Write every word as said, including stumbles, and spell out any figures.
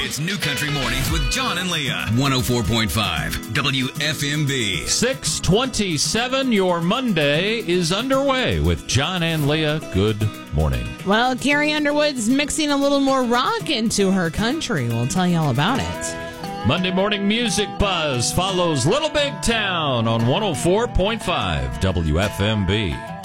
It's New Country Mornings with John and Leah. one oh four point five W F M B. six twenty-seven, your Monday is underway with John and Leah. Good morning. Well, Carrie Underwood's mixing a little more rock into her country. We'll tell you all about it. Monday morning music buzz follows Little Big Town on one oh four point five W F M B.